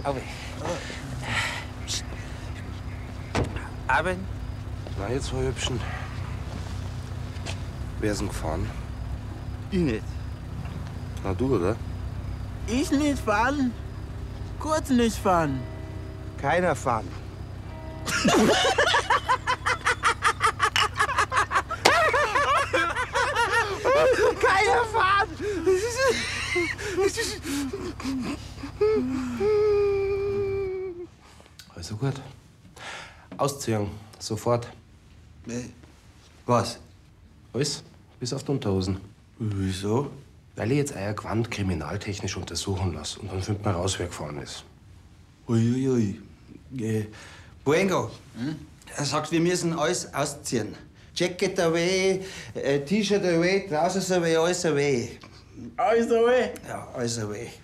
Auwe. Abend. Na, jetzt, Frau Hübschen. Wer ist denn gefahren? Ich nicht. Na, du, oder? Ich nicht fahren. Kurz nicht fahren. Keiner fahren. Keiner fahren! Also gut. Ausziehen. Sofort. Was? Alles, bis auf die Unterhosen. Wieso? Weil ich jetzt euer Gewand kriminaltechnisch untersuchen lasse. Und dann findet man raus, wer gefahren ist. Uiuiui. Buengo, er sagt, wir müssen alles ausziehen. Jacket away, T-Shirt away, Trousers away, alles away. Alles away. Ja, alles away.